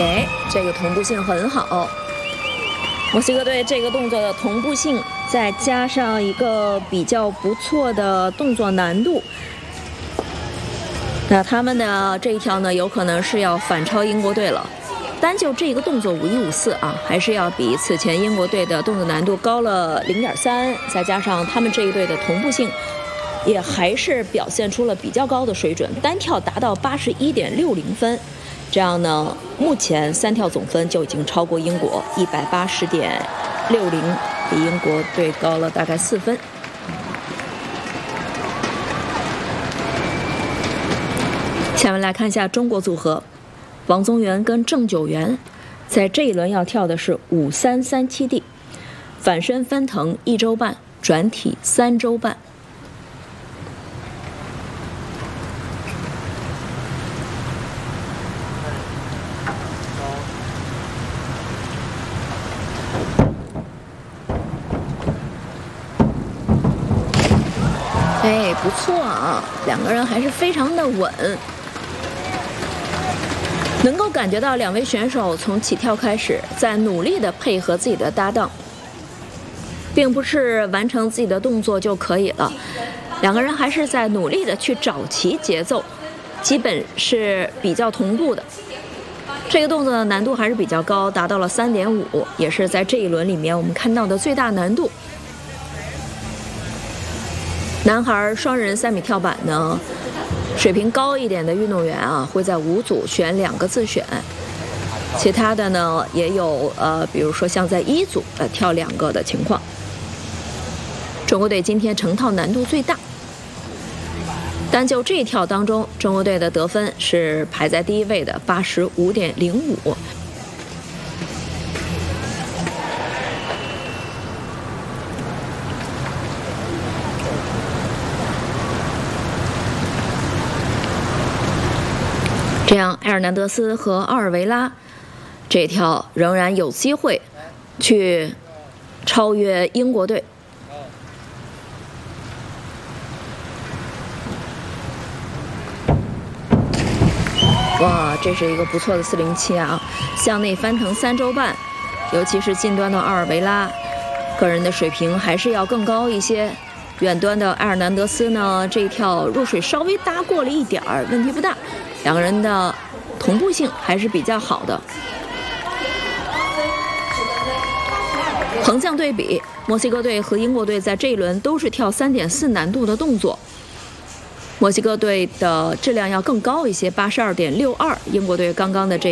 哎，这个同步性很好。墨西哥队这个动作的同步性，再加上一个比较不错的动作难度，那他们的这一跳呢，有可能是要反超英国队了。单就这个动作5154啊，还是要比此前英国队的动作难度高了0.3，再加上他们这一队的同步性，也还是表现出了比较高的水准，单跳达到81.60分。这样呢，目前3跳总分就已经超过英国180.60，比英国队高了大概4分。下面来看一下中国组合，王宗源跟郑九元，在这一轮要跳的是5337D，反身翻腾1周半，转体3周半。哎，不错啊，两个人还是非常的稳，能够感觉到两位选手从起跳开始，在努力的配合自己的搭档，并不是完成自己的动作就可以了，两个人还是在努力的去找齐节奏，基本是比较同步的。这个动作的难度还是比较高，达到了3.5，也是在这一轮里面我们看到的最大难度。男孩双人3米跳板呢，水平高一点的运动员啊，会在5组选2个自选，其他的呢也有比如说像在1组跳2个的情况。中国队今天成套难度最大，单就这一跳当中，中国队的得分是排在第1位的85.05。这样，埃尔南德斯和奥尔维拉这条仍然有机会去超越英国队。哇，这是一个不错的407啊！向内翻腾3周半，尤其是近端的奥尔维拉，个人的水平还是要更高一些。远端的埃尔南德斯呢，这一跳入水稍微搭过了一点儿，问题不大。两个人的同步性还是比较好的。横向对比，墨西哥队和英国队在这一轮都是跳3.4难度的动作。墨西哥队的质量要更高一些，82.62，英国队刚刚的这